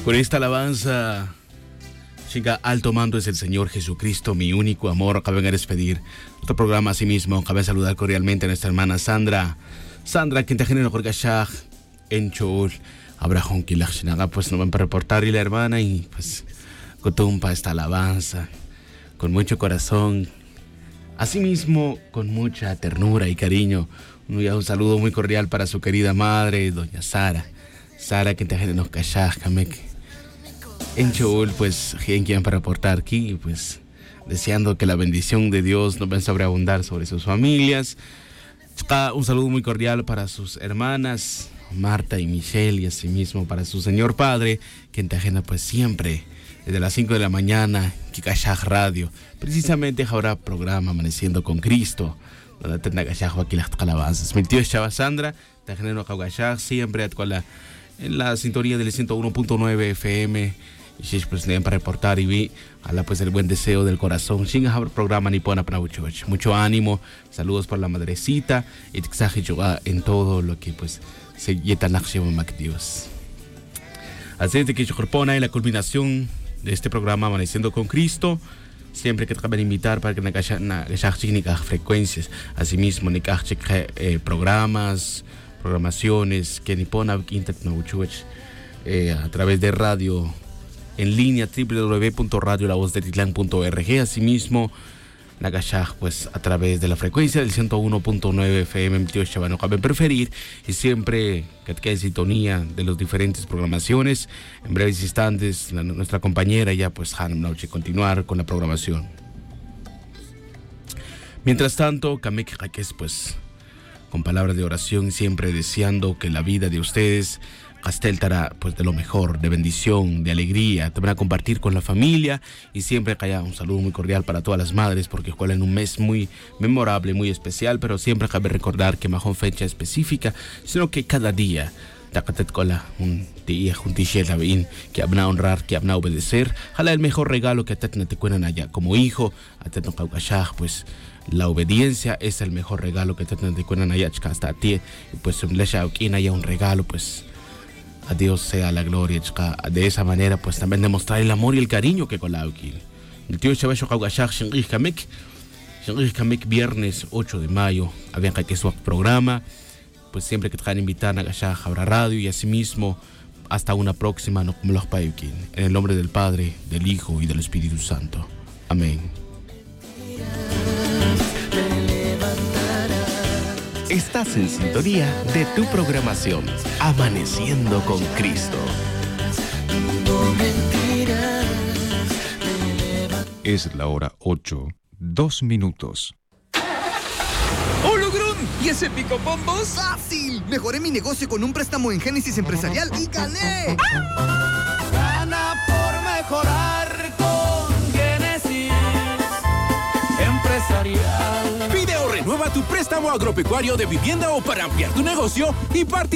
Por esta alabanza, chica, alto mando es el Señor Jesucristo, mi único amor. Acabo de despedir nuestro programa asimismo. Acabo de saludar cordialmente a nuestra hermana Sandra, quien te genera Jorgashach en Chol. Abraham Kilachinaga, pues nos van para reportar y la hermana y pues cotumpa esta alabanza con mucho corazón, asimismo con mucha ternura y cariño. Un saludo muy cordial para su querida madre, doña Sara, que te genera Jorgashach en Chol, pues quien para reportar aquí, pues deseando que la bendición de Dios nos va a sobreabundar sobre sus familias. Un saludo muy cordial para sus hermanas Marta y Michelle, y asimismo para su señor padre, quien te agenda pues siempre desde las 5 de la mañana, Kikashach Radio. Precisamente habrá programa Amaneciendo con Cristo, donde tendrá Kashach aquí las calabanzas. Mi tío Chava Sandra, te agenda Kashach siempre en la sintonía del 101.9 FM. Y pues para reportar y vi pues el buen deseo del corazón. Sin haber programa ni pona para mucho ánimo, saludos para la madrecita y te en todo lo que pues se yeta Dios. Así es de que yo corpona en la culminación de este programa Amaneciendo con Cristo. Siempre que te acaban de invitar para que na frecuencias, asimismo ni programaciones que ni pona a través de radio en línea www.radiolavozdeTitlán.org. Asimismo Nagashach pues a través de la frecuencia del 101.9 FM. Mi tío Chavano cabe preferir y siempre que te quede en sintonía de las diferentes programaciones. En breves instantes nuestra compañera ya pues Hanam Nauche continuar con la programación. Mientras tanto Kamek Jaques pues con palabras de oración, siempre deseando que la vida de ustedes estará pues de lo mejor, de bendición, de alegría. Te van a compartir con la familia y siempre que haya un saludo muy cordial para todas las madres, porque es en un mes muy memorable, muy especial, pero siempre cabe recordar que no fecha específica, sino que cada día un día que van a honrar, que van a obedecer. Jala el mejor regalo que te cuenan allá como hijo, pues la obediencia es el mejor regalo que te cuenan allá hasta a ti. Y pues haya un regalo, pues a Dios sea la gloria. De esa manera pues también demostrar el amor y el cariño que con la Auquil. El tío Chavasho Kaugashach Shenrich Kamek viernes 8 de mayo habían que su programa. Pues siempre que te van a invitar a Gashach habrá radio y asimismo hasta una próxima no como los Payukin. En el nombre del Padre, del Hijo y del Espíritu Santo. Amén. Estás en sintonía de tu programación Amaneciendo con Cristo. Es la hora 8:02. ¡Hola, Grun! ¿Y ese picopombos? ¡Fácil! Mejoré mi negocio con un préstamo en Génesis Empresarial y gané. Gana por mejorar con Génesis Empresarial. Pide o renueva tu préstamo agropecuario de vivienda o para ampliar tu negocio y participa